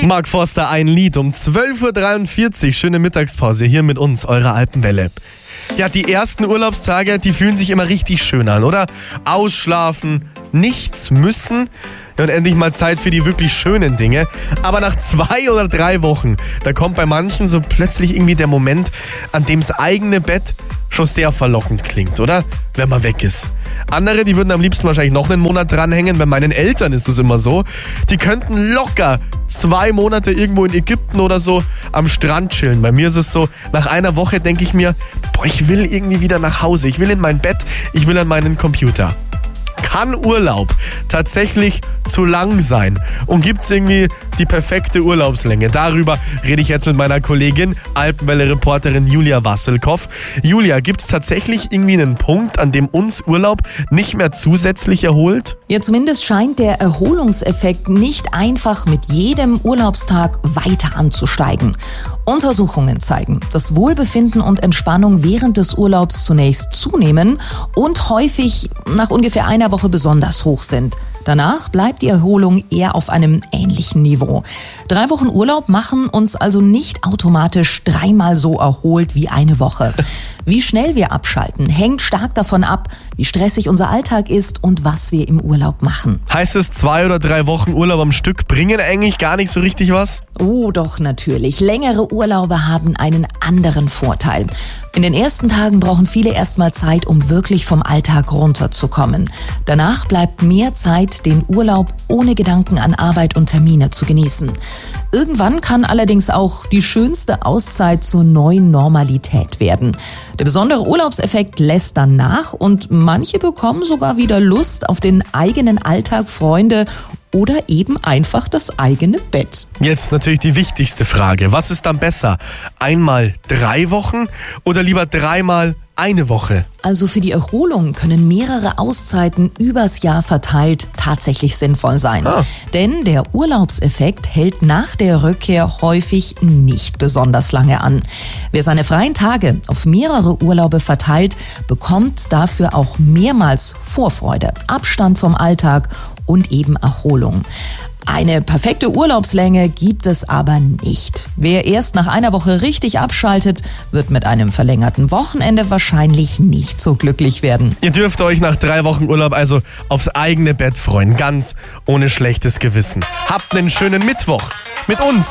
Mark Forster, ein Lied um 12.43 Uhr. Schöne Mittagspause hier mit uns, eure Alpenwelle. Ja, die ersten Urlaubstage, die fühlen sich immer richtig schön an, oder? Ausschlafen, nichts müssen. Ja, und endlich mal Zeit für die wirklich schönen Dinge. Aber nach 2 oder 3 Wochen, da kommt bei manchen so plötzlich irgendwie der Moment, an dem das eigene Bett schon sehr verlockend klingt, oder? Wenn man weg ist. Andere, die würden am liebsten wahrscheinlich noch einen Monat dranhängen. Bei meinen Eltern ist es immer so. Die könnten locker 2 Monate irgendwo in Ägypten oder so am Strand chillen. Bei mir ist es so, nach einer Woche denke ich mir, ich will irgendwie wieder nach Hause. Ich will in mein Bett, ich will an meinen Computer. Kann Urlaub tatsächlich zu lang sein? Und gibt es irgendwie die perfekte Urlaubslänge? Darüber rede ich jetzt mit meiner Kollegin, Alpenwelle-Reporterin Julia Wasselkoff. Julia, gibt es tatsächlich irgendwie einen Punkt, an dem uns Urlaub nicht mehr zusätzlich erholt? Ja, zumindest scheint der Erholungseffekt nicht einfach mit jedem Urlaubstag weiter anzusteigen. Untersuchungen zeigen, dass Wohlbefinden und Entspannung während des Urlaubs zunächst zunehmen und häufig nach ungefähr einer Woche besonders hoch sind. Danach bleibt die Erholung eher auf einem ähnlichen Niveau. 3 Wochen Urlaub machen uns also nicht automatisch 3-mal so erholt wie eine Woche. Wie schnell wir abschalten, hängt stark davon ab, wie stressig unser Alltag ist und was wir im Urlaub machen. Heißt es, 2 oder 3 Wochen Urlaub am Stück bringen eigentlich gar nicht so richtig was? Oh, doch natürlich. Längere Urlaube haben einen anderen Vorteil. In den ersten Tagen brauchen viele erstmal Zeit, um wirklich vom Alltag runterzukommen. Danach bleibt mehr Zeit, den Urlaub ohne Gedanken an Arbeit und Termine zu genießen. Irgendwann kann allerdings auch die schönste Auszeit zur neuen Normalität werden. Der besondere Urlaubseffekt lässt dann nach und manche bekommen sogar wieder Lust auf den eigenen Alltag, Freunde oder eben einfach das eigene Bett. Jetzt natürlich die wichtigste Frage. Was ist dann besser? Einmal 3 Wochen oder lieber 3-mal eine Woche? Also für die Erholung können mehrere Auszeiten übers Jahr verteilt tatsächlich sinnvoll sein. Denn der Urlaubseffekt hält nach der Rückkehr häufig nicht besonders lange an. Wer seine freien Tage auf mehrere Urlaube verteilt, bekommt dafür auch mehrmals Vorfreude, Abstand vom Alltag und eben Erholung. Eine perfekte Urlaubslänge gibt es aber nicht. Wer erst nach einer Woche richtig abschaltet, wird mit einem verlängerten Wochenende wahrscheinlich nicht so glücklich werden. Ihr dürft euch nach 3 Wochen Urlaub also aufs eigene Bett freuen, ganz ohne schlechtes Gewissen. Habt einen schönen Mittwoch mit uns.